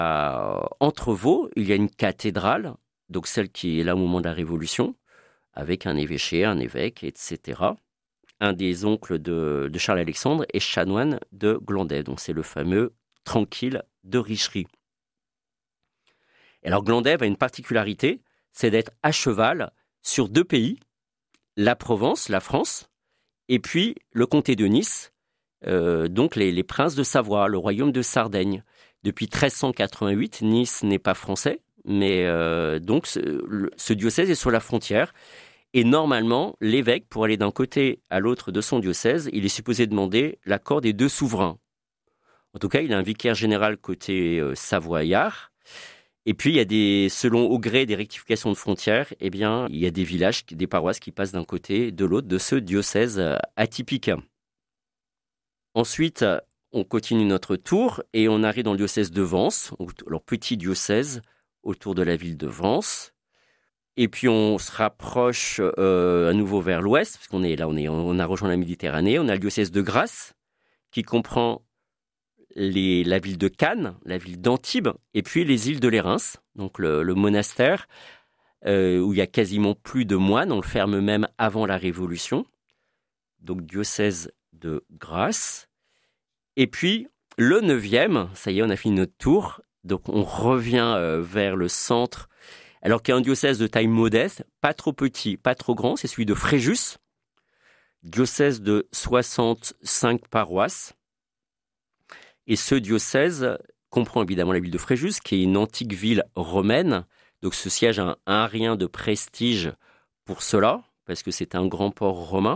À Entrevaux, il y a une cathédrale, donc celle qui est là au moment de la Révolution, avec un évêché, un évêque, etc. Un des oncles de Charles-Alexandre est chanoine de Glandet, donc c'est le fameux Tranquille de Richery. Et alors Glandet a une particularité, c'est d'être à cheval sur 2 pays, la Provence, la France, et puis le comté de Nice, donc les princes de Savoie, le royaume de Sardaigne. Depuis 1388, Nice n'est pas français, mais donc ce diocèse est sur la frontière. Et normalement, l'évêque, pour aller d'un côté à l'autre de son diocèse, il est supposé demander l'accord des 2 souverains. En tout cas, il a un vicaire général côté savoyard. Et puis, il y a selon au gré des rectifications de frontières, il y a des villages, des paroisses qui passent d'un côté et de l'autre de ce diocèse atypique. Ensuite, on continue notre tour et on arrive dans le diocèse de Vence, leur petit diocèse autour de la ville de Vence. Et puis on se rapproche à nouveau vers l'ouest, parce on a rejoint la Méditerranée. On a le diocèse de Grasse, qui comprend la ville de Cannes, la ville d'Antibes, et puis les îles de Lérins, donc le monastère, où il y a quasiment plus de moines, on le ferme même avant la Révolution. Donc diocèse de Grasse. Et puis le 9e, ça y est, on a fini notre tour, donc on revient vers le centre, alors qu'il y a un diocèse de taille modeste, pas trop petit, pas trop grand, c'est celui de Fréjus, diocèse de 65 paroisses. Et ce diocèse comprend évidemment la ville de Fréjus, qui est une antique ville romaine, donc ce siège a un rien de prestige pour cela, parce que c'est un grand port romain.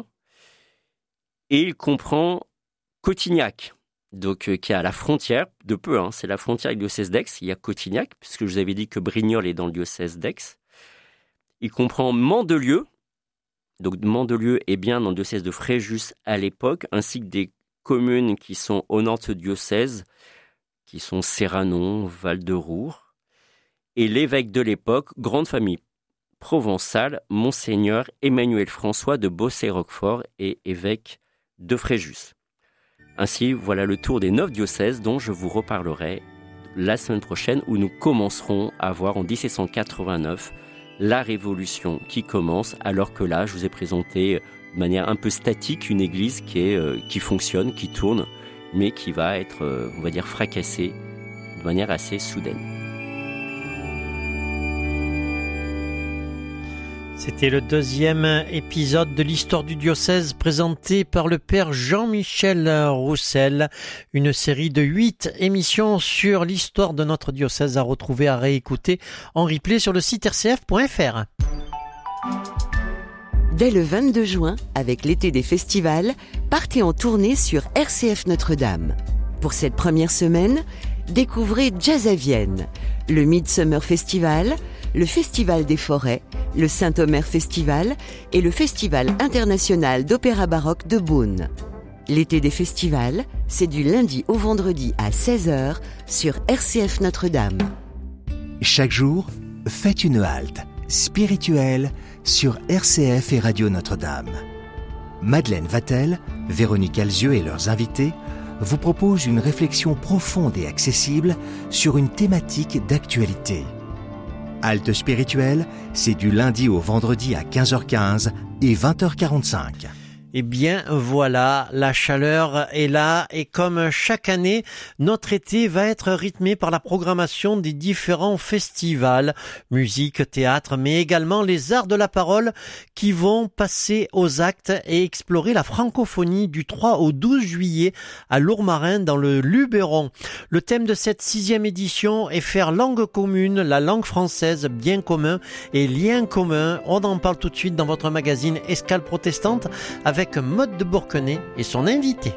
Et il comprend Cotignac, donc qui est à la frontière, de peu, c'est la frontière avec le diocèse d'Aix, il y a Cotignac, puisque je vous avais dit que Brignoles est dans le diocèse d'Aix. Il comprend Mandelieu, donc Mandelieu est bien dans le diocèse de Fréjus à l'époque, ainsi que des communes qui sont au nord de ce diocèse, qui sont Serranon, Val-de-Roure. Et l'évêque de l'époque, grande famille provençale, Monseigneur Emmanuel François de Bossé-Roquefort et évêque de Fréjus. Ainsi, voilà le tour des 9 diocèses dont je vous reparlerai la semaine prochaine, où nous commencerons à voir en 1789 la Révolution qui commence, alors que là, je vous ai présenté de manière un peu statique une église qui fonctionne, qui tourne, mais qui va être, on va dire, fracassée de manière assez soudaine. C'était le 2e épisode de l'histoire du diocèse présenté par le père Jean-Michel Roussel. Une série de 8 émissions sur l'histoire de notre diocèse à retrouver, à réécouter en replay sur le site rcf.fr. Dès le 22 juin, avec l'été des festivals, partez en tournée sur RCF Notre-Dame. Pour cette première semaine, découvrez Jazz à Vienne, le Midsummer Festival, le Festival des Forêts, le Saint-Omer Festival et le Festival international d'opéra baroque de Beaune. L'été des festivals, c'est du lundi au vendredi à 16h sur RCF Notre-Dame. Chaque jour, faites une halte spirituelle sur RCF et Radio Notre-Dame. Madeleine Vatel, Véronique Alzieux et leurs invités vous proposent une réflexion profonde et accessible sur une thématique d'actualité. Halte spirituelle, c'est du lundi au vendredi à 15h15 et 20h45. Eh bien voilà, la chaleur est là et comme chaque année, notre été va être rythmé par la programmation des différents festivals, musique, théâtre, mais également les arts de la parole qui vont passer aux actes et explorer la francophonie du 3 au 12 juillet à Lourmarin dans le Luberon. Le thème de cette 6e édition est faire langue commune, la langue française, bien commun et lien commun. On en parle tout de suite dans votre magazine Escale Protestante avec Maude de Bourquenay et son invité.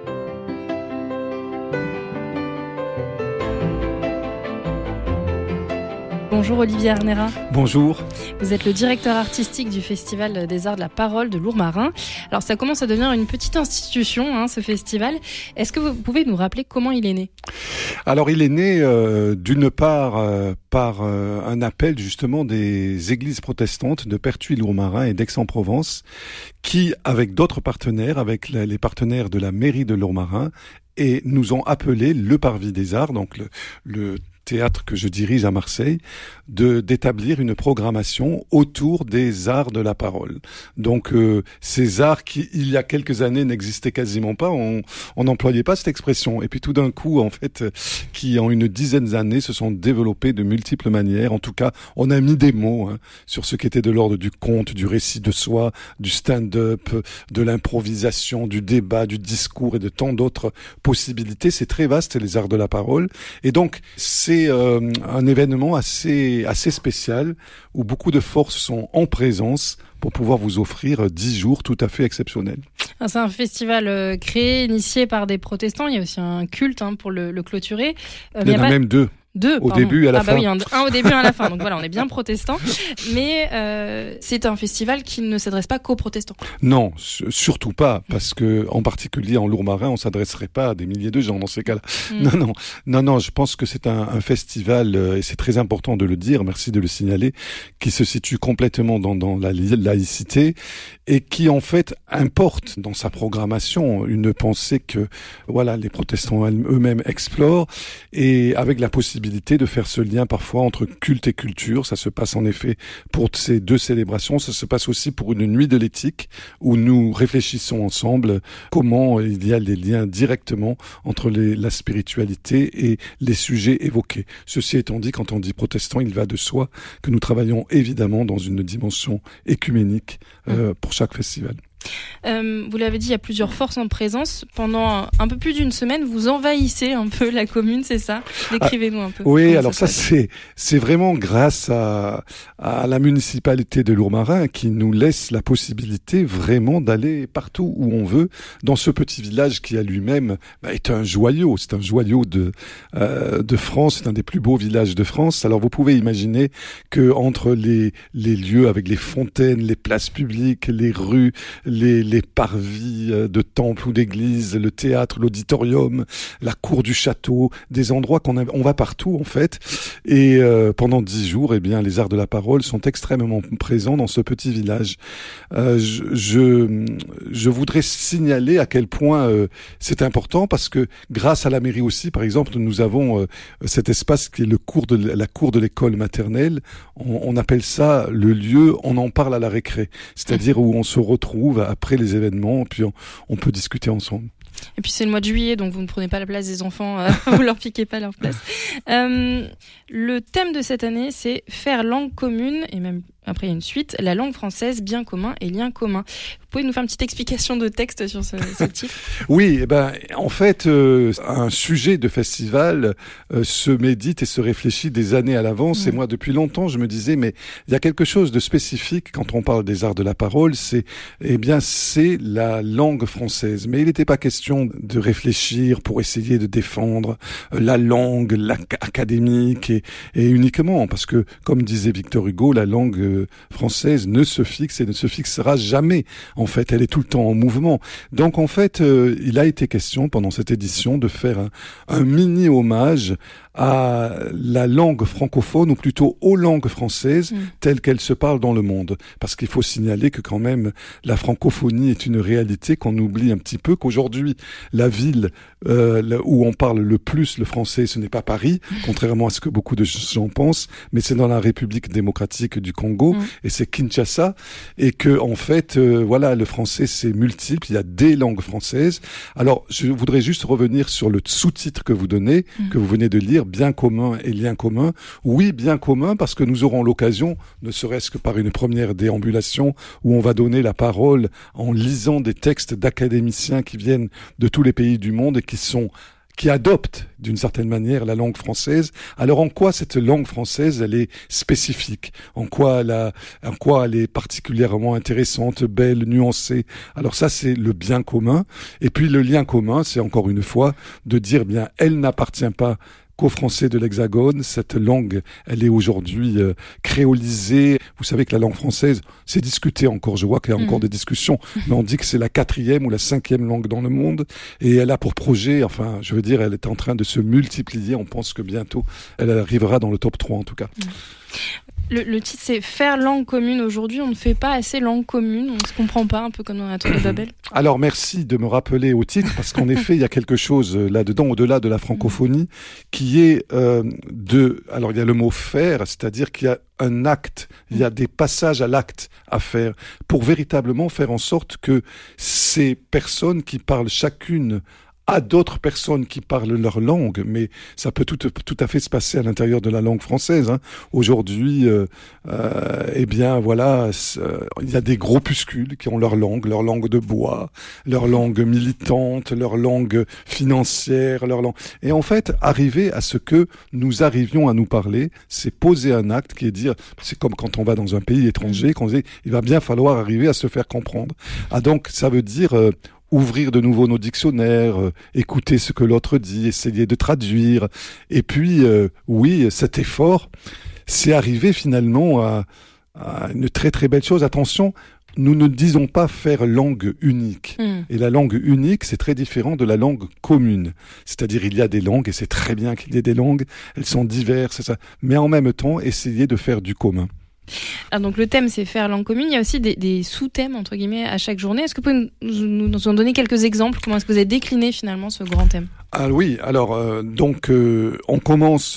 Bonjour Olivier Arnera. Bonjour. Vous êtes le directeur artistique du Festival des Arts de la Parole de Lourmarin. Alors ça commence à devenir une petite institution, ce festival. Est-ce que vous pouvez nous rappeler comment il est né ? Alors il est né d'une part par un appel justement des églises protestantes de Pertuis-Lourmarin et d'Aix-en-Provence qui, avec d'autres partenaires, avec les partenaires de la mairie de Lourmarin, et nous ont appelé le Parvis des Arts, donc le théâtre que je dirige à Marseille, d'établir une programmation autour des arts de la parole. Donc ces arts qui, il y a quelques années, n'existaient quasiment pas, on n'employait pas cette expression. Et puis tout d'un coup, en fait, qui en une dizaine d'années se sont développés de multiples manières. En tout cas, on a mis des mots sur ce qui était de l'ordre du conte, du récit de soi, du stand-up, de l'improvisation, du débat, du discours et de tant d'autres possibilités. C'est très vaste, les arts de la parole. Et donc, c'est un événement assez spécial où beaucoup de forces sont en présence pour pouvoir vous offrir 10 jours tout à fait exceptionnels. C'est un festival créé, initié par des protestants. Il y a aussi un culte pour le clôturer. Il y en a même deux. Au début et à la fin. Oui, un au début et à la fin. Donc voilà, on est bien protestants. Mais c'est un festival qui ne s'adresse pas qu'aux protestants. Non, surtout pas, parce que en particulier en Lourmarin, on s'adresserait pas à des milliers de gens dans ces cas-là. Non, je pense que c'est un festival et c'est très important de le dire. Merci de le signaler, qui se situe complètement dans la laïcité et qui en fait importe dans sa programmation une pensée que voilà les protestants eux-mêmes explorent et avec la possibilité de faire ce lien parfois entre culte et culture. Ça se passe en effet pour ces deux célébrations. Ça se passe aussi pour une nuit de l'éthique où nous réfléchissons ensemble comment il y a des liens directement entre la spiritualité et les sujets évoqués. Ceci étant dit, quand on dit protestant, il va de soi que nous travaillons évidemment dans une dimension écuménique pour chaque festival. Vous l'avez dit, il y a plusieurs forces en présence. Pendant un peu plus d'une semaine, vous envahissez un peu la commune, c'est ça? Décrivez-nous un peu. Oui, alors ça c'est vraiment grâce à la municipalité de Lourmarin qui nous laisse la possibilité vraiment d'aller partout où on veut dans ce petit village qui à lui-même est un joyau. C'est un joyau de France, c'est un des plus beaux villages de France. Alors vous pouvez imaginer que entre les lieux avec les fontaines, les places publiques, les rues, les parvis de temples ou d'églises, le théâtre, l'auditorium, la cour du château, des endroits on va partout en fait. Et pendant 10 jours, eh bien, les arts de la parole sont extrêmement présents dans ce petit village. Je voudrais signaler à quel point c'est important parce que grâce à la mairie aussi, par exemple, nous avons cet espace qui est la cour de l'école maternelle. On appelle ça le lieu, on en parle à la récré, c'est-à-dire où on se retrouve après les événements, puis on peut discuter ensemble. Et puis c'est le mois de juillet, donc vous ne prenez pas la place des enfants, vous leur piquez pas leur place. Le thème de cette année, c'est faire langue commune, et même après il y a une suite, la langue française, bien commun et lien commun. Vous pouvez nous faire une petite explication de texte sur ce titre? Oui, en fait, un sujet de festival se médite et se réfléchit des années à l'avance. Et moi, depuis longtemps, je me disais, mais il y a quelque chose de spécifique quand on parle des arts de la parole, c'est la langue française. Mais il n'était pas question de réfléchir pour essayer de défendre la langue académique et uniquement, parce que, comme disait Victor Hugo, la langue française ne se fixe et ne se fixera jamais. En fait, elle est tout le temps en mouvement. Donc, en fait, il a été question pendant cette édition de faire un mini hommage à la langue francophone, ou plutôt aux langues françaises telles qu'elles se parlent dans le monde. Parce qu'il faut signaler que quand même, la francophonie est une réalité qu'on oublie un petit peu, qu'aujourd'hui, la ville où on parle le plus le français, ce n'est pas Paris, contrairement à ce que beaucoup de gens pensent, mais c'est dans la République démocratique du Congo, et c'est Kinshasa, et que en fait, voilà, le français c'est multiple, il y a des langues françaises. Alors, je voudrais juste revenir sur le sous-titre que vous donnez, que vous venez de lire, bien commun et lien commun. Oui, bien commun, parce que nous aurons l'occasion, ne serait-ce que par une première déambulation, où on va donner la parole en lisant des textes d'académiciens qui viennent de tous les pays du monde et qui adoptent d'une certaine manière la langue française. Alors en quoi cette langue française elle est spécifique? En quoi elle est particulièrement intéressante, belle, nuancée? Alors ça c'est le bien commun. Et puis le lien commun, c'est encore une fois de dire bien elle n'appartient pas qu'aux Français de l'Hexagone. Cette langue, elle est aujourd'hui créolisée. Vous savez que la langue française, c'est discuté encore. Je vois qu'il y a encore des discussions, mais on dit que c'est la 4e ou la 5e langue dans le monde. Et elle a pour projet, enfin, je veux dire, elle est en train de se multiplier. On pense que bientôt, elle arrivera dans le top 3 en tout cas. Le titre, c'est « Faire langue commune ». Aujourd'hui, on ne fait pas assez langue commune. On ne se comprend pas, un peu comme dans la Tour de Babel. Alors, merci de me rappeler au titre, parce qu'en effet, il y a quelque chose là-dedans, au-delà de la francophonie, qui est alors, il y a le mot « faire », c'est-à-dire qu'il y a un acte, il y a des passages à l'acte à faire, pour véritablement faire en sorte que ces personnes qui parlent chacune à d'autres personnes qui parlent leur langue, mais ça peut tout à fait se passer à l'intérieur de la langue française. Hein. Aujourd'hui, eh bien voilà, il y a des groupuscules qui ont leur langue de bois, leur langue militante, leur langue financière, leur langue. Et en fait, arriver à ce que nous arrivions à nous parler, c'est poser un acte qui est dire, c'est comme quand on va dans un pays étranger, qu'on dit, il va bien falloir arriver à se faire comprendre. Ah donc, ça veut dire ouvrir de nouveau nos dictionnaires, écouter ce que l'autre dit, essayer de traduire. Et puis, oui, cet effort, c'est arrivé finalement à une très très belle chose. Attention, nous ne disons pas faire langue unique. Et la langue unique, c'est très différent de la langue commune. C'est-à-dire, il y a des langues, et c'est très bien qu'il y ait des langues, elles sont diverses, c'est ça. Mais en même temps, essayer de faire du commun. Ah, donc le thème, c'est faire langue commune. Il y a aussi des sous-thèmes, entre guillemets, à chaque journée. Est-ce que vous pouvez nous en donner quelques exemples? Comment est-ce que vous avez décliné finalement ce grand thème? Ah oui, alors donc on commence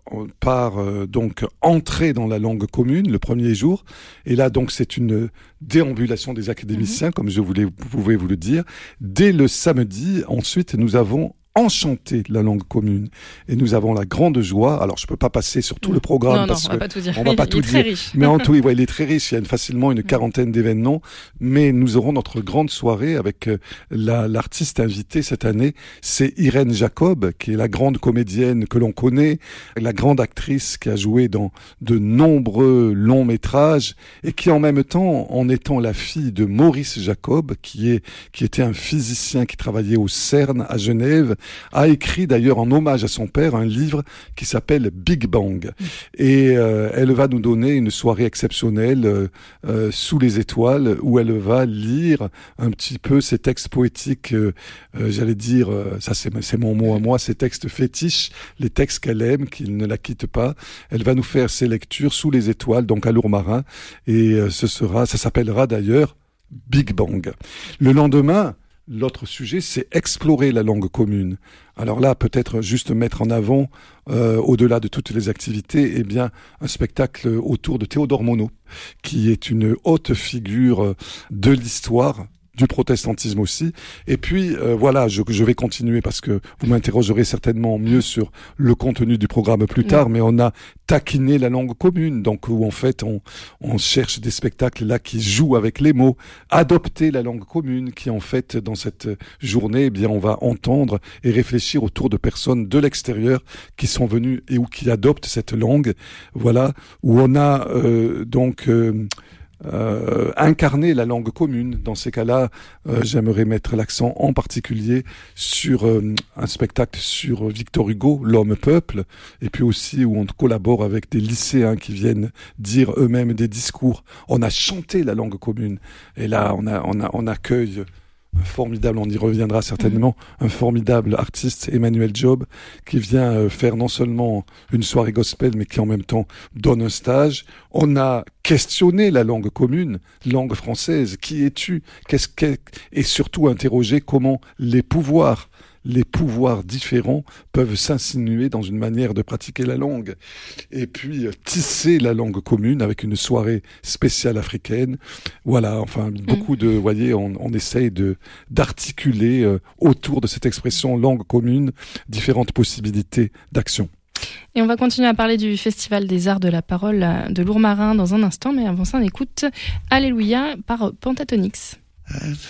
par donc entrer dans la langue commune le premier jour, et là donc c'est une déambulation des académiciens, comme vous pouvez vous le dire. Dès le samedi, ensuite nous avons enchanter la langue commune. Et nous avons la grande joie. Alors, je peux pas passer sur tout le programme parce on va pas tout dire. On va pas tout dire. Riche. Mais en tout, il est très riche. Il y a facilement une quarantaine d'événements. Mais nous aurons notre grande soirée avec l'artiste invitée cette année. C'est Irène Jacob, qui est la grande comédienne que l'on connaît, la grande actrice qui a joué dans de nombreux longs métrages et qui, en même temps, en étant la fille de Maurice Jacob, qui était un physicien qui travaillait au CERN à Genève, a écrit d'ailleurs en hommage à son père un livre qui s'appelle Big Bang. Et elle va nous donner une soirée exceptionnelle sous les étoiles où elle va lire un petit peu ses textes poétiques, j'allais dire, ça c'est mon mot à moi, ses textes fétiches, les textes qu'elle aime, qui ne la quittent pas. Elle va nous faire ses lectures sous les étoiles, donc à Lourmarin, et ça s'appellera d'ailleurs Big Bang. Le lendemain, l'autre sujet, c'est explorer la langue commune. Alors là, peut-être juste mettre en avant, au-delà de toutes les activités, eh bien, un spectacle autour de Théodore Monod, qui est une haute figure de l'histoire, du protestantisme aussi. Et puis, voilà, je vais continuer parce que vous m'interrogerez certainement mieux sur le contenu du programme plus tard, mais on a taquiné la langue commune, donc où en fait on cherche des spectacles là qui jouent avec les mots, adopter la langue commune, qui en fait dans cette journée, eh bien on va entendre et réfléchir autour de personnes de l'extérieur qui sont venues et ou qui adoptent cette langue, voilà, où on a incarner la langue commune. Dans ces cas-là, j'aimerais mettre l'accent en particulier sur un spectacle sur Victor Hugo, L'Homme-Peuple, et puis aussi où on collabore avec des lycéens qui viennent dire eux-mêmes des discours. On a chanté la langue commune, et là on accueille un formidable, on y reviendra certainement, un formidable artiste, Emmanuel Job, qui vient faire non seulement une soirée gospel, mais qui en même temps donne un stage. On a questionné la langue commune, langue française. Qui es-tu? Et surtout interroger comment les pouvoirs différents peuvent s'insinuer dans une manière de pratiquer la langue. Et puis, tisser la langue commune avec une soirée spéciale africaine. Voilà, enfin, beaucoup de, vous voyez, on essaye d'articuler autour de cette expression langue commune différentes possibilités d'action. Et on va continuer à parler du Festival des Arts de la Parole de Lourmarin dans un instant, mais avant ça, on écoute Alléluia par Pentatonix.